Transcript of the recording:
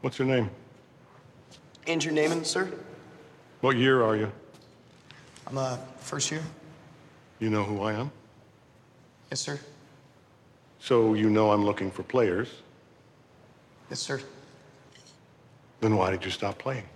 What's your name? And your name, sir? What year are you? I'm first year. You know who I am? Yes, sir. So you know I'm looking for players. Yes, sir. Then why did you stop playing?